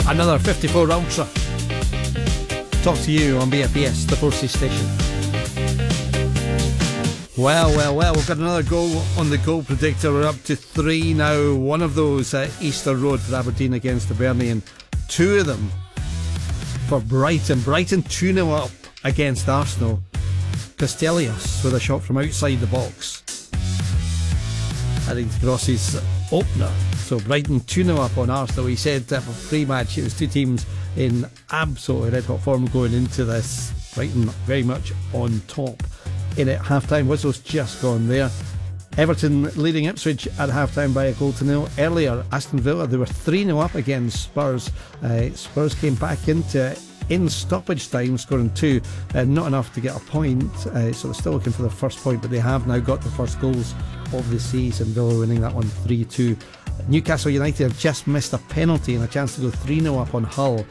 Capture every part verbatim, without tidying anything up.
Another fifty-four Ultra. Talk to you on B F B S, the Forces station. Well, well, well, we've got another goal on the goal predictor. We're up to three now. One of those at Easter Road for Aberdeen against Hibernian. Two of them for Brighton. Brighton two nil up against Arsenal. Castellios with a shot from outside the box, adding to Gross's opener. So Brighton two nil up on Arsenal. He said uh, for pre-match it was two teams in absolutely red hot form going into this. Brighton very much on top in at half time. Whistle's just gone there. Everton leading Ipswich at half time by a goal to nil. Earlier, Aston Villa, they were three nil up against Spurs. Uh, Spurs came back into in stoppage time, scoring two. Uh, not enough to get a point, uh, so they're still looking for their first point, but they have now got the first goals of the season. Villa winning that one three two. Newcastle United have just missed a penalty and a chance to go three nil up on Hull.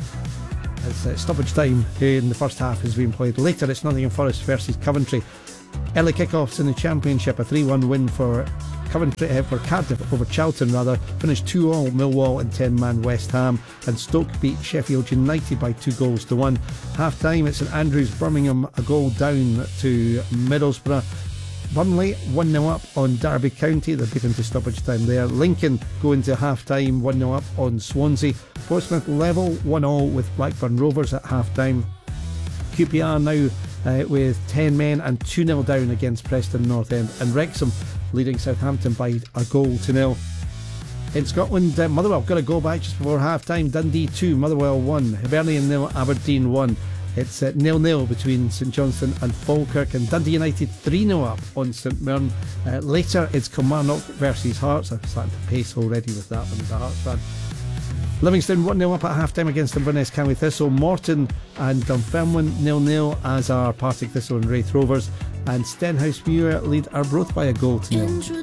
As uh, stoppage time in the first half is being played. Later it's Nottingham Forest versus Coventry. Early kickoffs in the Championship, a three one win for Coventry, uh, for Cardiff over Charlton rather. Finished two all Millwall and ten man West Ham, and Stoke beat Sheffield United by two goals to one. Half time at St Andrews, Birmingham a goal down to Middlesbrough. Burnley one nil up on Derby County, they're beaten to stoppage time there. Lincoln go into half time one nil up on Swansea. Portsmouth level one all with Blackburn Rovers at half time. Q P R now uh, with ten men and two nil down against Preston North End, and Wrexham leading Southampton by a goal to nil. In Scotland, uh, Motherwell got a goal back just before half time. Dundee two, Motherwell one. Hibernian nil, Aberdeen one. It's uh, nil nil between St Johnstone and Falkirk, and Dundee United three nil up on St Mirren. Uh, later it's Kilmarnock versus Hearts. I'm starting to pace already with that one as a Hearts fan. Livingston one nil up at half time against Inverness County Thistle. Morton and Dunfermline nil nil, as are Partick Thistle and Raith Rovers. And Stenhousemuir lead Arbroath by a goal to nil.